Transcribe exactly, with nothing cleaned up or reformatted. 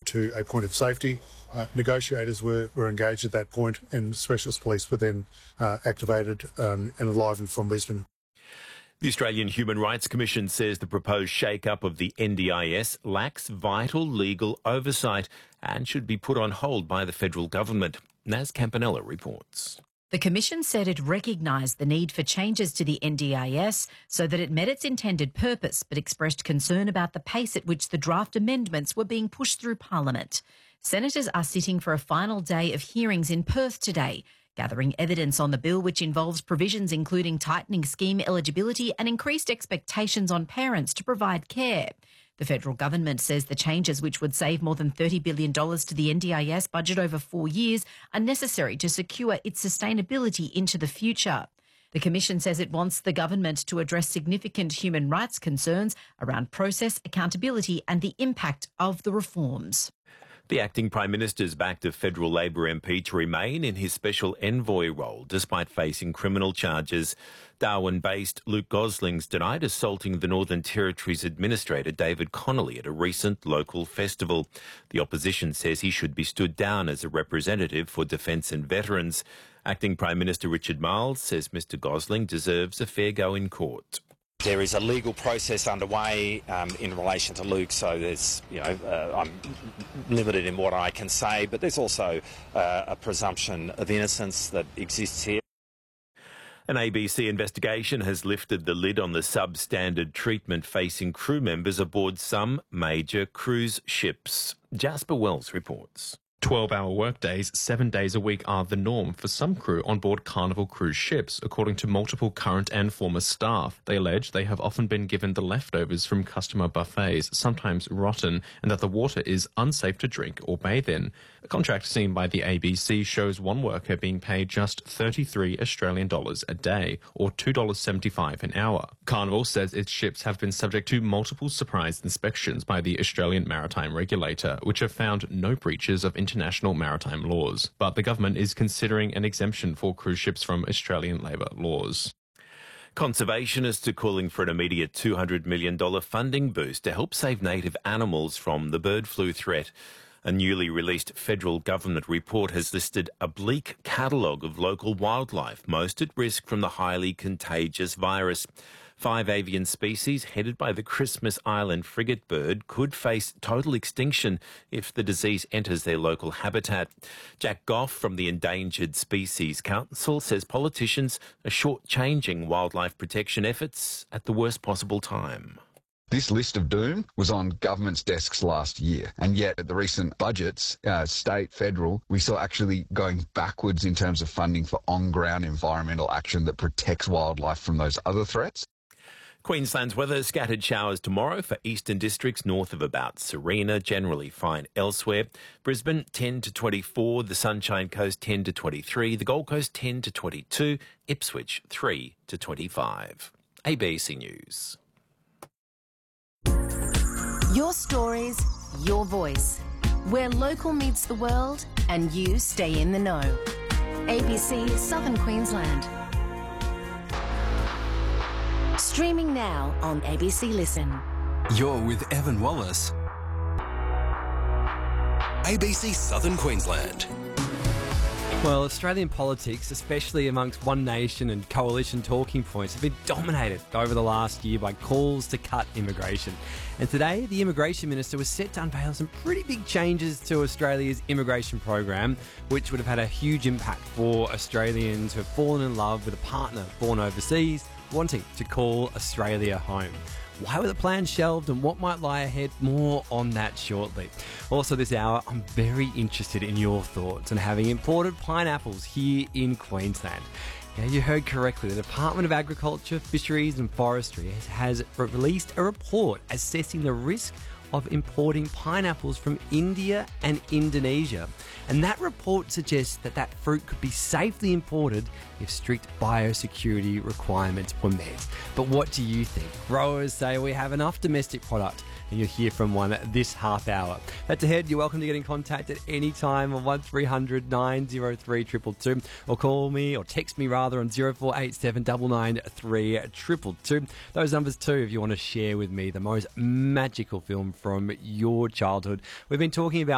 to a point of safety. Uh, negotiators were, were engaged at that point, and specialist police were then uh, activated um, and enlivened from Brisbane. The Australian Human Rights Commission says the proposed shake-up of the N D I S lacks vital legal oversight and should be put on hold by the federal government. Naz Campanella reports. The Commission said it recognised the need for changes to the N D I S so that it met its intended purpose, but expressed concern about the pace at which the draft amendments were being pushed through Parliament. Senators are sitting for a final day of hearings in Perth today, gathering evidence on the bill, which involves provisions including tightening scheme eligibility and increased expectations on parents to provide care. The federal government says the changes, which would save more than thirty billion dollars to the N D I S budget over four years, are necessary to secure its sustainability into the future. The Commission says it wants the government to address significant human rights concerns around process, accountability and the impact of the reforms. The acting Prime Minister's backed a federal Labor M P to remain in his special envoy role despite facing criminal charges. Darwin-based Luke Gosling's denied assaulting the Northern Territory's Administrator David Connolly at a recent local festival. The opposition says he should be stood down as a representative for Defence and Veterans. Acting Prime Minister Richard Marles says Mr Gosling deserves a fair go in court. There is a legal process underway um, in relation to Luke, so there's, you know, uh, I'm limited in what I can say, but there's also uh, a presumption of innocence that exists here. An A B C investigation has lifted the lid on the substandard treatment facing crew members aboard some major cruise ships. Jasper Wells reports. twelve-hour workdays, seven days a week are the norm for some crew on board Carnival cruise ships, according to multiple current and former staff. They allege they have often been given the leftovers from customer buffets, sometimes rotten, and that the water is unsafe to drink or bathe in. A contract seen by the A B C shows one worker being paid just thirty-three Australian dollars a day, or two dollars seventy-five an hour. Carnival says its ships have been subject to multiple surprise inspections by the Australian Maritime Regulator, which have found no breaches of international maritime laws. But the government is considering an exemption for cruise ships from Australian labour laws. Conservationists are calling for an immediate two hundred million dollars funding boost to help save native animals from the bird flu threat. A newly released federal government report has listed a bleak catalogue of local wildlife most at risk from the highly contagious virus. Five avian species headed by the Christmas Island frigate bird could face total extinction if the disease enters their local habitat. Jack Goff from the Endangered Species Council says politicians are shortchanging wildlife protection efforts at the worst possible time. This list of doom was on government's desks last year, and yet at the recent budgets, uh, state, federal, we saw actually going backwards in terms of funding for on-ground environmental action that protects wildlife from those other threats. Queensland's weather, scattered showers tomorrow for eastern districts north of about Serena, generally fine elsewhere. Brisbane ten to twenty-four, the Sunshine Coast ten to twenty-three, the Gold Coast ten to twenty-two, Ipswich three to twenty-five. A B C News. Your stories, your voice. Where local meets the world and you stay in the know. A B C Southern Queensland. Streaming now on A B C Listen. You're with Evan Wallace. A B C Southern Queensland. Well, Australian politics, especially amongst One Nation and coalition talking points, have been dominated over the last year by calls to cut immigration. And today, the Immigration Minister was set to unveil some pretty big changes to Australia's immigration program, which would have had a huge impact for Australians who have fallen in love with a partner born overseas, wanting to call Australia home. Why were the plans shelved and what might lie ahead? More on that shortly. Also this hour, I'm very interested in your thoughts on having imported pineapples here in Queensland. Yeah, you heard correctly. The Department of Agriculture, Fisheries and Forestry has released a report assessing the risk of importing pineapples from India and Indonesia. And that report suggests that that fruit could be safely imported if strict biosecurity requirements were met. But what do you think? Growers say we have enough domestic product, and you'll hear from one this half hour. That's ahead. You're welcome to get in contact at any time on one three hundred nine oh three two two two, or call me or text me rather on zero four eight seven nine nine three two two two. Those numbers too if you want to share with me the most magical film from your childhood. We've been talking about